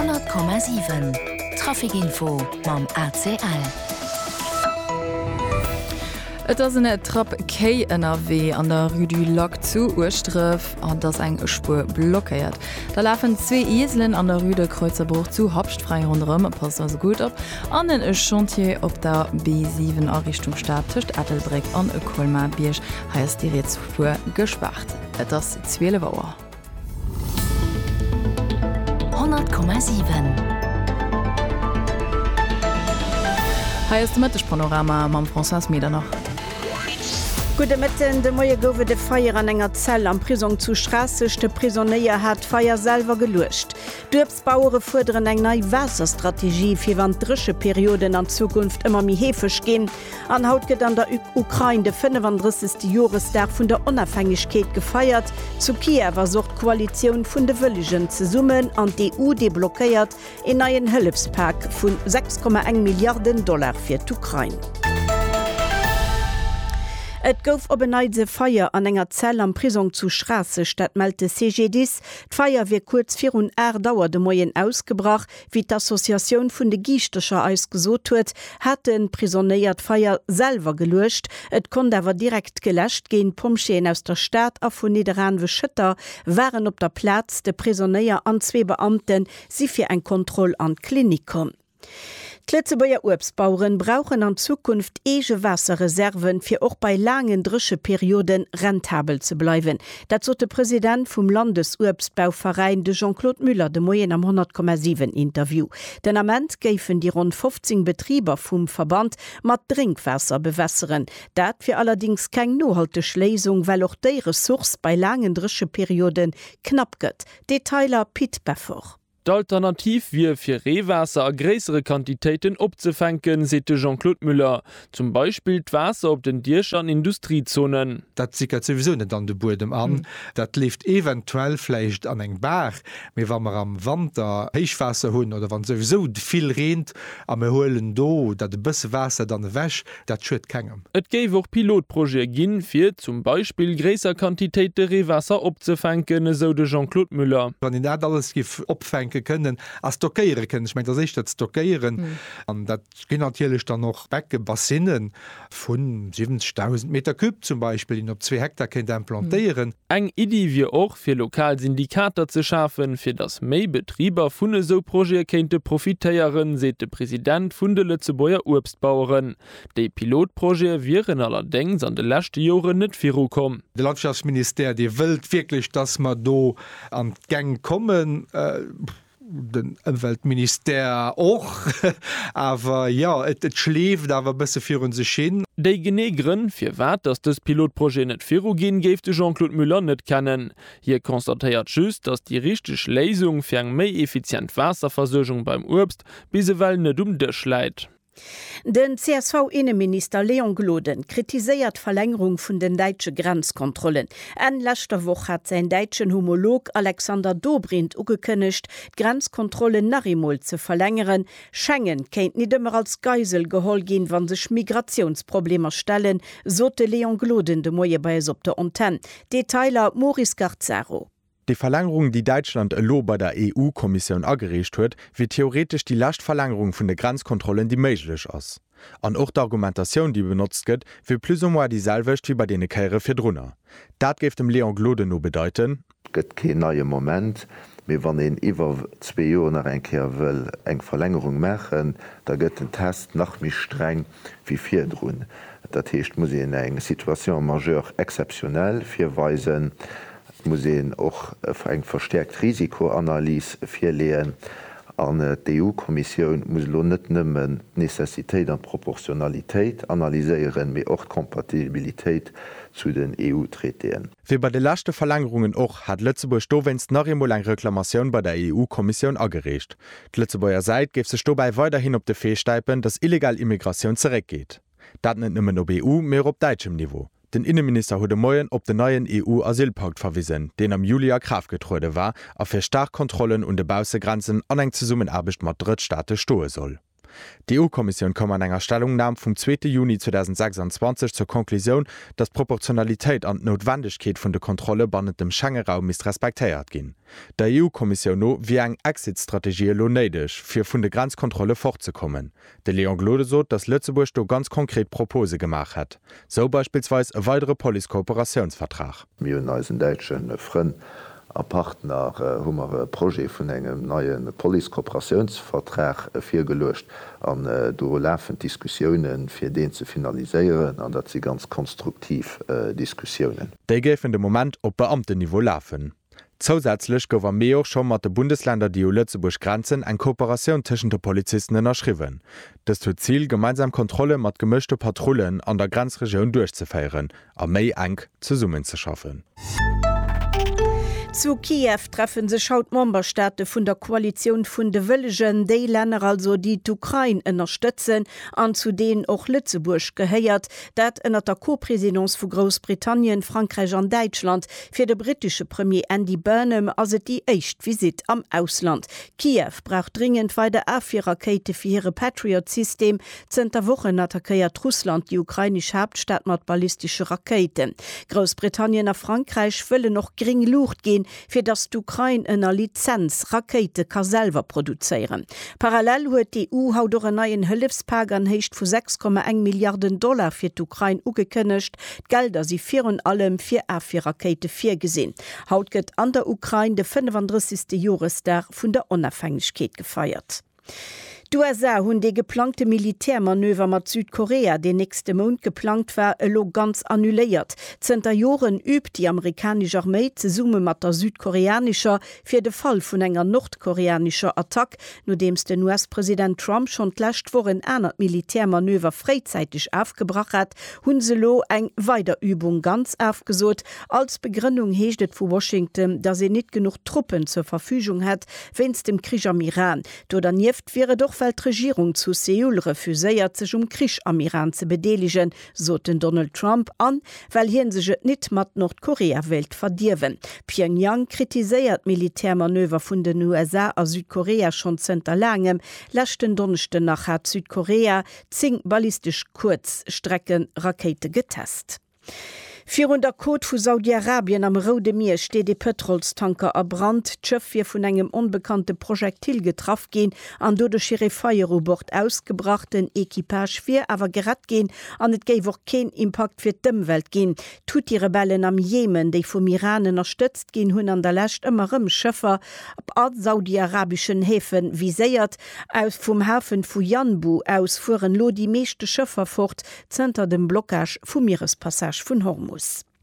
100,7 Trafikinfo mam ACL. Et ass en Trapp KNRW an der Rue du Lac zu Urstref an dats eng Spur blockéiert. Da lafen 2 Iselen an der Rue de Kreuzerburg zu hauptfrei runm, pass as gut op. An den Chantier op der B7 a Richtung Stadt tcht Ettelbreck an e Kolmar Biersch heiers die Reetsfuhr gespacht. Et ass 12 Wauer. 100,7 Heiers Mëttech Panorama mam François Meder noch. Gute Mitten, de Moie gowe de Feier an enger Zell am Prison zu Strasseg de Prisonnéier hat Feier selber gelucht. Dubsbauere fuderen eng nei Wasserstrategie fir wann dresche Perioden an Zukunft immer mi hefech gin. An haut get an der Ukraine de 35. Joresdag vun der Unabhängigkeit gefeiert. Zu Kiewer sucht Koalition vun de Wëllegen ze summen an d'EU deblockéiert en neien Hëllefspak vun 6,1 Milliarden $ fir d'Ukraine. Et gouf op e neidse Feier an enger Zell am Prison zu Strasseg, dat meldte CGDs. D'Feier wie kurz virun Dauer de Moien ausgebracht, wie d'Assoziatioun vun de Giichtecher ausgesot huet, hat den prisonnéiert Feier selver gelucht. Et kon awer direkt gelächt gin Pomscheen aus der Stadt a vun Niederanwe Schëtter waren op der Platz de Prisonnéier an 2 Beamten si fir eng Kontroll an Klinik kom. Kletzebauer Obstbauern brauchen an Zukunft ege Wasserreserven fir och bei langen dresche Perioden rentabel zu bleiwen. Dat so de Präsident vum Landesobstbauverein de Jean-Claude Müller de Moyen am 100,7 Interview. Den Amment géiffen die rund 15 Betrieber vum Verband mat Drinkwasser bewässeren. Dat fir allerdings keng nohalteg Lesung, weil auch déi Ressource bei langen dresche Perioden knapp gëtt. Detailer Piet Beffer. D'Alternativ wie fir Rehwasser a gräsere Quantitäten opzefänken, sete Jean-Claude Müller. Zum Beispiel d'Wasser op den Dirsch an Industriezonen. Dat sickert sowieso net an de Bodem an. Dat lieft eventuell fleicht an eng Berg, méi wann man am Wander Heichwasser hunn oder wann sowieso viel rent am hoelen do, dat de bësse Wasser dann wäsch, dat schwet kegem. Et géif och Pilotproje ginn fir zum Beispiel gräser Quantitéite Rehwasser opzefänken, so de Jean-Claude Müller. Wann in dat alles gif opfänken können as stockieren können. Ich meine, das ist das stockieren. Und das geht natürlich dann noch Beckenbassinen von 70.000 Meter Küb zum Beispiel, die auf 2 Hektar können implantieren. Eng Idee wie auch für Lokalsyndikator zu schaffen, für das Betrieber von so Projekt könnte profitieren, sagt der Präsident von der Lützebauer Obstbauern. Die Pilotprojekte wären allerdings an den letzten Jahren nicht vorgekommen. Das Landwirtschaftsminister, die will wirklich, dass wir da an die Gang kommen. Den Umweltminister auch, aber ja, et schläft aber besser für uns hin. Die Genegren, für wat, dass das Pilotprojekt nicht Ferrogin gibt, Jean-Claude Müller nicht kennen. Hier konstatiert just, dass die richtige Lesung für eine mehr effiziente Wasserversorgung beim Obst bisweilen nicht umschlägt. Den CSV-Innenminister Leon Gloden kritiséiert Verlängerung vun den deitsche Grenzkontrollen. En letzter Woche hat sein deitschen Homolog Alexander Dobrindt ugekënnecht, Grenzkontrollen nachimol zu verlängern. Schengen kennt nicht immer als Geisel gehol gin, wann sech Migrationsprobleme stellen, sote Leon Gloden de Moie bei op der Antenne. Detailer Maurice Garzaro. Die Verlängerung, die Deutschland elo bei der EU-Kommission angeregt huet, wird theoretisch die Lastverlängerung von der Grenzkontrollen die möglich ist. An auch die Argumentation, die benutzt wird, wird plus ou moins dieselbecht wie bei den Käre für drunter. Das gibt dem Leon Glode nur bedeuten. Es gibt kein neuer Moment. Wir wollen über 2 Jahre nach eng Verlängerung machen, da gibt ein Test noch mehr streng wie 4 drun. Das heißt, muss in eine Situation majeure exceptionell verweisen. Muss auch eng verstärkt Risikoanalyse firleen an die EU-Kommission muss net nëmmen Necessitéit an Proportionalitéit analyseieren méi och Kompatibilitéit zu den EU-Treten. Wie bei de lachte Verlängerungen och hat Lützeburg Stowenst nach eng Reklamationun bei der EU-Kommission angeregt. Lützebauer Seit gef se Stobei weiterhin op de Feesteipen, dass illegal Immigration zurückgeht. Dat net nëmmen op EU mehr op deitschem Niveau. Den Innenminister huet Moien op den neuen EU-Asylpakt verwiesen, den am Juli Kraft getruide war, a fir Starkkontrollen und de Bausegrenzen an eng Zusammenarbeit mat Drittstaate stohe soll. Die EU-Kommission kom an enger Stellungnahme vom 2. Juni 2026 zur Konklusion, dass Proportionalität an Notwendigkeit von der Kontrolle bannet dem Schengen-Raum ist respektiert gin. Der EU-Kommission no wie eng Exit-Strategie lo neidisch, fir vun de Grenzkontrolle fortzukommen. De Leon Glode so, dass Lützeburg do ganz konkret Propose gemacht hat. So beispielsweise e weitere Police-Kooperationsvertrag. Wir deutschen Freund a Partner hummer Projekt vun engem neuen Police-Kooperationsvertrag fir gelöscht an do läfen Diskussionen fir den zu finaliseieren, an dat sie ganz konstruktiv Diskussionen. Dei géfen de Moment op Beamteniveau lafen. Zusätzlich gower mé och schon mat de Bundesländer die Lützeburg Grenzen eng Kooperation tschen de Polizisten erschriwen. Das zu Ziel gemeinsam Kontrolle mat gemischte Patrullen an der Grenzregion durchzufeieren, a méi eng zu Summen zu schaffen. Zu Kiew treffen se Schautmemberstaate vun der Koalition vun de Wëllegen déi Länner also die d'Ukraine ënnerstëtzen an zu denen och Lützeburg geheiert, dat ënner der Co-Präsidence vu Großbritannien, Frankreich an Deutschland fir de britische Premier Andy Burnham as et die echt Visit am Ausland. Kiew braucht dringend weiter A4-Rakete fir ihre Patriot-System. Zenter Wochen attackiert Russland die ukrainische Hauptstadt mat ballistische Raketen. Großbritannien a Frankreich wëlle noch gering Lucht gehen, fir dass d'Ukraine ënner Lizenz Rakete ka selber produzieren. Parallel huet die EU haut do en neien Hëllefspag an heicht vu $6,1 Milliarden fir d'Ukraine ugekënnecht, Gelder sie virun allem fir A4-Rakete 4 gesinn. Haut gëtt an der Ukraine de 35. Joresdag vun der Onabhängigkeit gefeiert. USA hunn de geplante Militärmanöver mat Südkorea de nächste Mond geplant war lo ganz annuléiert. Zenter Joren übt die amerikanische Armee ze Summe mat der südkoreanischer fir de Fall vun enger nordkoreanischer Attack, no dems den US-Präsident Trump schon lächt vor en einer Militärmanöver freizeitig aufgebracht hat, hunn se lo eng Weiterübung ganz aufgesot. Als Begründung heeschtet vu Washington, da se net genug Truppen zur Verfügung hat, wenns dem Krieg am Iran. Do daneft wäre doch Regierung zu Seoul refuséiert sech Krieg am Iran ze bedeligen, so den Donald Trump an, weil hien sech et net mat Nordkorea-Welt verdierwen. Pyongyang kritiséiert Militärmanöver vun den USA a Südkorea schon zenter langem, lächten Donnerchte nach hat Südkorea 10 ballistisch Kurzstrecken Rakete getest. 400 Code vu Saudi-Arabien am Rode Meer steht de Petrolstanker a Brand, d'Schëff fir vun engem unbekannte Projektil getraff gin, an do de ihre Feierobord ausgebrachten Equipage fir awer gerat gin, an et géif och kein Impact fir d'Ëmwelt gin. Tut die Rebellen am Jemen, déi vum Iranen erstëtzt gin, hunn an der Lächt ëmmerëm Schëffer op Art saudi-arabischen Häfen viséiert. Aus vum Hafen vu Yanbu aus fuhren lo die meeschte Schëffer fort, zenter dem Blockage vum Meerespassage vun Hormuz.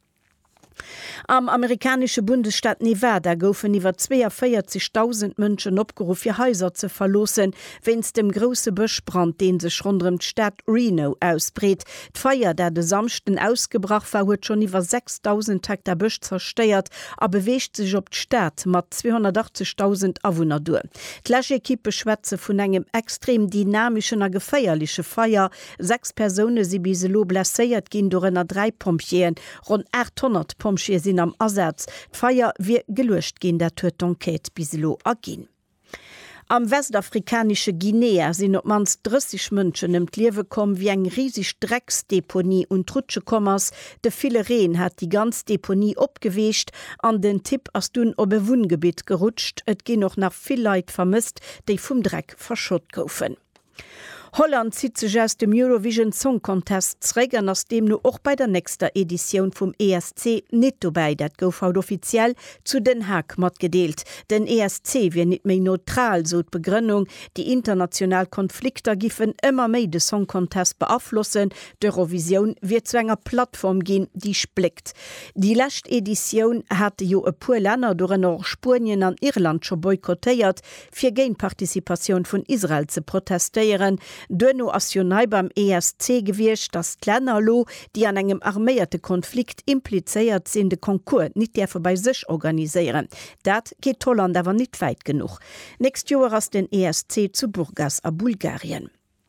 Am amerikanische Bundesstaat Nevada goufen iwwer 42.000 Mënschen opgeruf fir Häuser ze verlosen, wenns dem grosse Bëschbrand, den sech rundem d'Stadt Reno ausbreet. D'Feier, der de samsten ausgebracht war, huet schon iwwer 6.000 Hektar Bësch zersteiert, a beweegt sich op d'Stadt mat 280.000 Awohner du. D'Lächekippe schwätze vun engem extrem dynamischen a geféierliche Feier. 6 Personen si biselo blesséiert ginn do ennner 3 Pompieren, rund 800 Pompier sinn am Ersatz. D'Feier wie gelucht gin der d'Enquête biselo agin. Am westafrikanische Guinea sind op mans 30 Mënschen em Liewe kom wie eng riesig Drecksdeponie und Trutschekommers. De viele Rehen hat die ganz Deponie opgewecht, an den Tipp as dun op e Wohngebiet gerutscht. Et gi noch nach viel Leid vermisst, déi vum Dreck verschott goufen. Holland zieht sich aus dem Eurovision Song Contest zrägern, aus dem nur auch bei der nächster Edition vom ESC nicht dabei, dat gouf haut offiziell zu Den Haag mat gedeelt. Den ESC wie nicht mehr neutral, so die Begründung, die international Konflikte giffen immer mehr den Song Contest beeinflussen. Die Eurovision wird zu einer Plattform gehen, die splickt. Die letzte Edition hatte jo ein paar Länder, durch Spanien und Irland schon boykottiert, für Gegenpartizipation von Israel zu protestieren. Dënno assionai beim ESC gewircht, dass Lännerlo, die an engem arméierte Konflikt impliéiert sinn, de Konkurs nicht derfir bei sech organisieren. Dat geht Holland awer nicht weit genug. Nächst Joer ass den ESC zu Burgas a Bulgarien.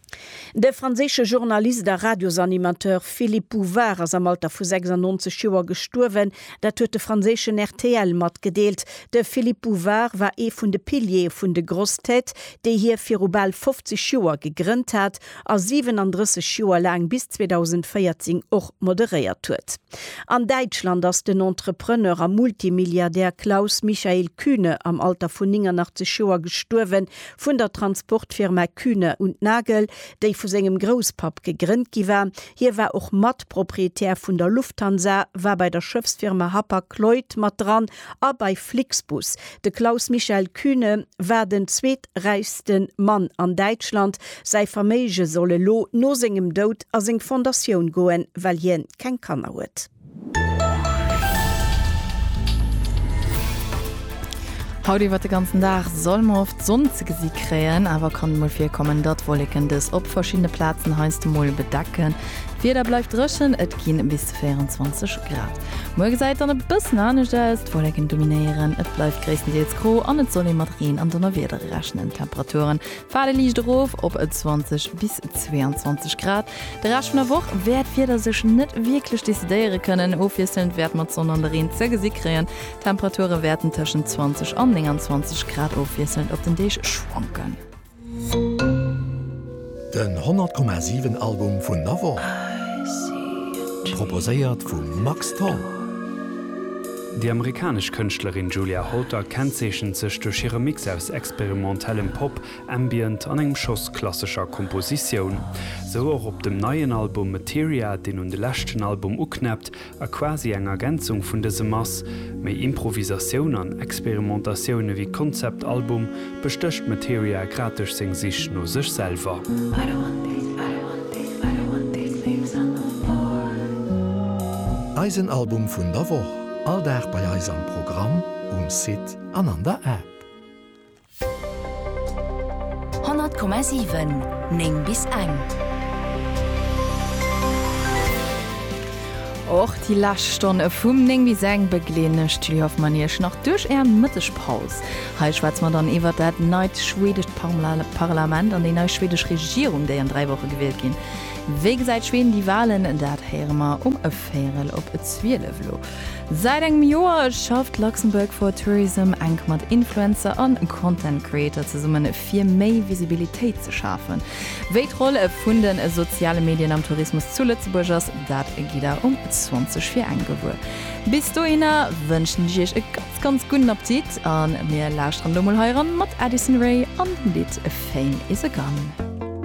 De franzésche Journalist der Radiosanimateur Philippe Bouvard ass am Alter vu 96 Joer gesturwen, dat huet de franzéschen RTL mat gedeelt. De Philippe Bouvard war vun de Pilier vun de Grosstät, déi hier fir ubal 50 Joer gegrünnnt hat, a 37 Joer lang bis 2014 och moderéiert huet. An Deitschland ass den Entrepreneur am Multimilliardär Klaus Michael Kühne am Alter vun 89 Joer gesturwen vun der Transportfirma Kühne und Nagel, déi vu segem Grospap gegrünnt giwer. Hier war auch Matproprietär vun der Lufthansa, war bei der Schiffsfirma Hapag-Lloyd mat dran, a bei Flixbus. De Klaus Michael Kühne war den zweetreichsten Mann an Deutschland. Sei Vermeige solle lo no segem Dod as eng Fondation goen, weil hien kein Kanner huet. Haudi wat de ganzen Tag soll man oft sonstige sie kräen, aber kann mal viel kommen dat wolleken des op verschiedene Platzen heißt Mol bedacken. Wieder bleibt rischen, et gehen bis 24 Grad. Morgen seid dann ein bisschen anders ist, wolleken dominieren, et bleibt größtenteils grau, an et soll immer drehen an der wieder raschenden Temperaturen. Fahre liegt drauf, ob 20 bis 22 Grad. Der Rest von der Woche wird wieder sich nicht wirklich dezidieren können, aufwieselnd wird man sondern darin zu kreieren. Temperaturen werden zwischen 20 und 29 Grad aufwieselnd auf den Tisch schwanken. Den 100,7 Album vun Navo proposéiert vum Max Toll. Die amerikasch Künstlerin Julia Holter kennzeechen sech durch ihre Mix aus experimentellem Pop, Ambient an engem Schoss klassischer Komposition. So auch op dem neuen Album Materia, den de lächten Album uknappt, a quasi eng Ergänzung vun dese Mass, méi Improvisaun an Experimentationune wie Konzeptalbum bestöcht Materia gratisch seng sich no sech selber. Eisenalbum vun der Woche. All der bei eis am Programm Sit an an der App. 100,7 Ning bis eng. Och die Lachstonne vum Ning wie seng beglene Studio auf maniersch noch duch Mittechpaus. He Schwarz man dann iwwer dat neid schwedisch Parlament an die neue schwedisch Regierung, der in 3 Wochen gewählt gin. Wege seit Schweden die Wahlen dat Hermer e Ferel op e Zwielewlo. Seit engem Joer schafft Luxemburg for Tourism eng mat Influencer an Content Creator ze summen fir méi Visibilitéit ze schaffen. Weitrolle vunden soziale Medien am Tourismus zu Lützeburgers, dat gider 20 eingewur. Bis du innner wënschen Dich e ganz guten Appetit an mir Lastrandummelheuren mat Addison Ray an Lit Fame is a Gun.